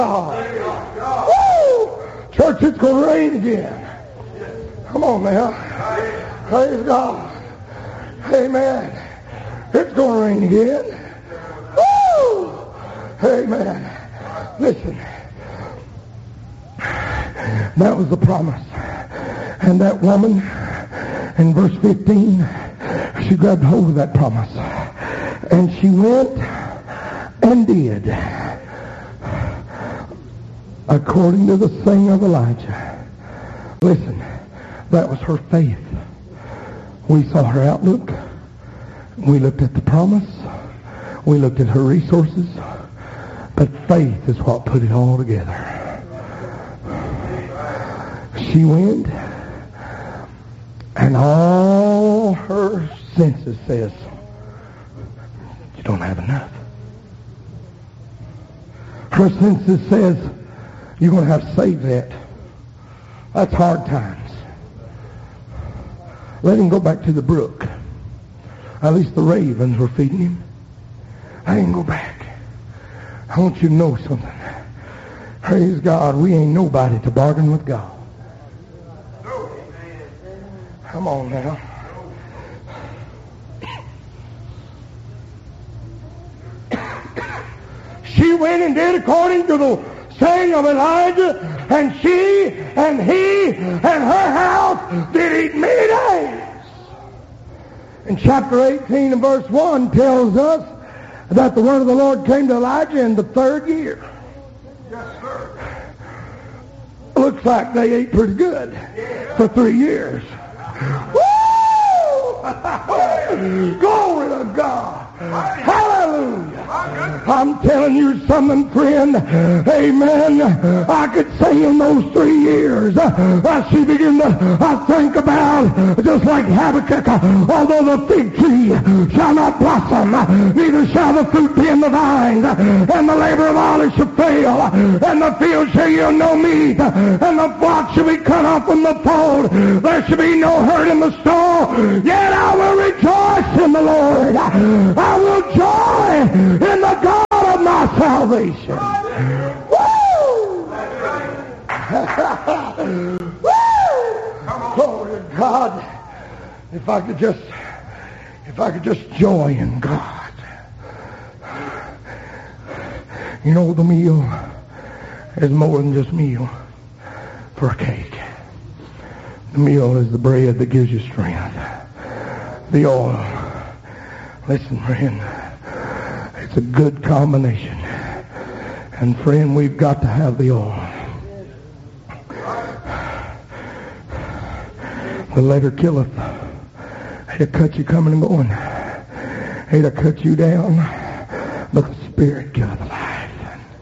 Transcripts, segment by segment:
God. Woo! Church, it's going to rain again. Come on now. Praise God. Amen. It's going to rain again. Woo! Amen. Listen. That was the promise. And that woman, in verse 15, she grabbed hold of that promise. And she went and did according to the saying of Elijah. Listen, that was her faith. We saw her outlook. We looked at the promise. We looked at her resources. But faith is what put it all together. She went, and all her senses says, you don't have enough. Her senses says, you're going to have to save that. That's hard times. Let him go back to the brook. At least the ravens were feeding him. I didn't go back. I want you to know something. Praise God, we ain't nobody to bargain with God. Come on now. She went and did according to the saying of Elijah, and she and he and her house did eat many days. And chapter 18 and verse 1 tells us that the word of the Lord came to Elijah in the 3rd year. Yes, sir. Looks like they ate pretty good for 3 years. Woo! Glory to God. Hallelujah. I'm telling you something, friend. Amen. I could say in those 3 years, she began to think about, just like Habakkuk, although the fig tree shall not blossom, neither shall the fruit be in the vines, and the labor of olives shall fail, and the field shall yield no meat, and the flock shall be cut off from the fold. There shall be no herd in the stall. Yet I will rejoice in the Lord. I will joy in the God of my salvation. Woo! Woo! Glory to God. If I could just joy in God. You know, the meal is more than just meal for a cake. The meal is the bread that gives you strength. The oil. Listen, friend, it's a good combination. And friend, we've got to have the oil. The letter killeth. It'll cut you coming and going. It'll cut you down. But the Spirit killeth life.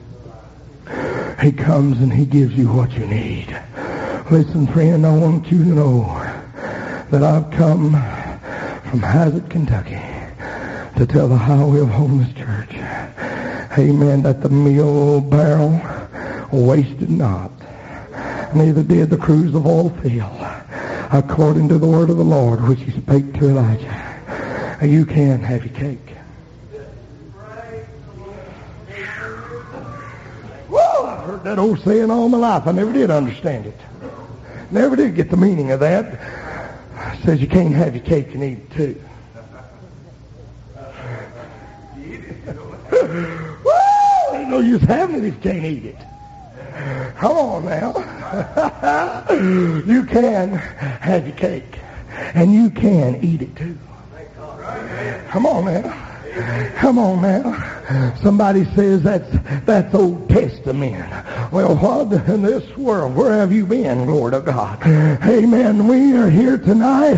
He comes and he gives you what you need. Listen, friend, I want you to know that I've come from Hazard, Kentucky, to tell the Highway of Holiness Church, amen, that the meal barrel wasted not, neither did the cruse of oil fail, according to the word of the Lord which he spake to Elijah. You can have your cake. Whoa, I've heard that old saying all my life. I never did understand it. Never did get the meaning of that. It says you can't have your cake and eat it too. Woo! Ain't no use having it if you can't eat it. Come on now. You can have your cake, and you can eat it too. Come on now. Come on now. Somebody says that's Old Testament. Well, what in this world? Where have you been, Lord of God? Amen. We are here tonight